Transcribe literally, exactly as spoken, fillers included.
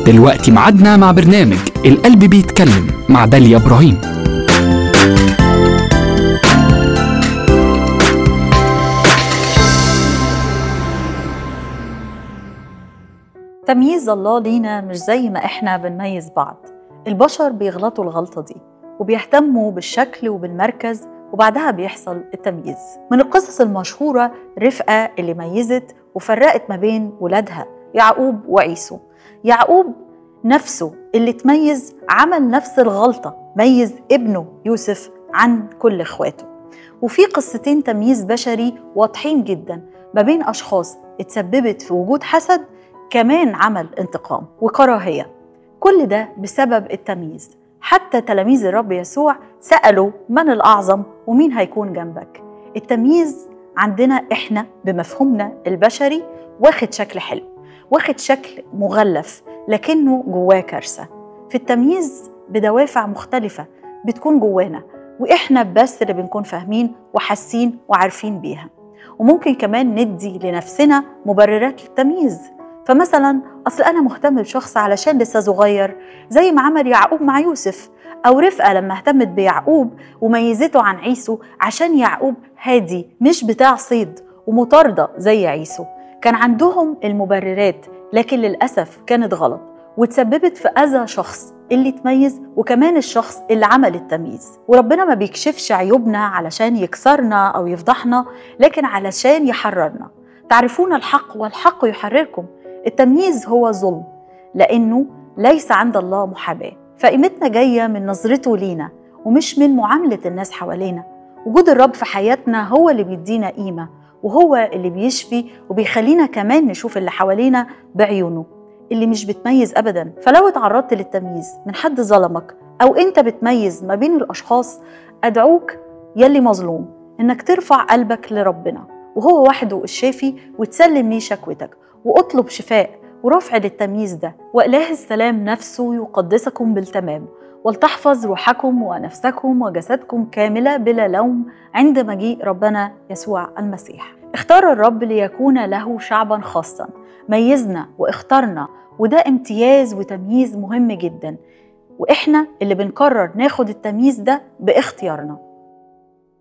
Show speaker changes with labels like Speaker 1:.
Speaker 1: دلوقتي معادنا مع برنامج القلب بيتكلم مع داليا إبراهيم.
Speaker 2: تمييز الله لينا مش زي ما احنا بنميز بعض. البشر بيغلطوا الغلطة دي وبيهتموا بالشكل وبالمركز، وبعدها بيحصل التمييز. من القصص المشهورة رفقة اللي ميزت وفرقت ما بين ولادها يعقوب وعيسو. يعقوب نفسه اللي تميز عمل نفس الغلطة، ميز ابنه يوسف عن كل اخواته. وفي قصتين تمييز بشري واضحين جدا ما بين أشخاص اتسببت في وجود حسد، كمان عمل انتقام وكراهية، كل ده بسبب التمييز. حتى تلاميذ الرب يسوع سألوا من الأعظم ومين هيكون جنبك. التمييز عندنا إحنا بمفهومنا البشري واخد شكل حلو، واخد شكل مغلف، لكنه جواه كارثة. في التمييز بدوافع مختلفة بتكون جوانا، وإحنا بس اللي بنكون فاهمين وحاسين وعارفين بيها. وممكن كمان ندي لنفسنا مبررات للتمييز. فمثلا أصل أنا مهتم بشخص علشان لسه صغير، زي ما عمل يعقوب مع يوسف، أو رفقة لما اهتمت بيعقوب وميزته عن عيسو عشان يعقوب هادي مش بتاع صيد ومطاردة زي عيسو. كان عندهم المبررات، لكن للأسف كانت غلط وتسببت في أذى شخص اللي تميز وكمان الشخص اللي عمل التمييز. وربنا ما بيكشفش عيوبنا علشان يكسرنا أو يفضحنا، لكن علشان يحررنا. تعرفون الحق والحق يحرركم. التمييز هو ظلم، لأنه ليس عند الله محاباة. فقيمتنا جاية من نظرته لينا ومش من معاملة الناس حوالينا. وجود الرب في حياتنا هو اللي بيدينا قيمة، وهو اللي بيشفي وبيخلينا كمان نشوف اللي حوالينا بعيونه اللي مش بتميز أبدا. فلو اتعرضت للتمييز من حد ظلمك، أو أنت بتميز ما بين الأشخاص، أدعوك يلي مظلوم إنك ترفع قلبك لربنا، وهو وحده الشافي، وتسلم ليه شكوتك واطلب شفاء ورفع للتمييز ده. وإله السلام نفسه يقدسكم بالتمام، ولتحفظ روحكم ونفسكم وجسدكم كاملة بلا لوم عند مجيء ربنا يسوع المسيح. اختار الرب ليكون له شعبا خاصا، ميزنا واختارنا، وده امتياز وتمييز مهم جدا، وإحنا اللي بنقرر ناخد التمييز ده باختيارنا.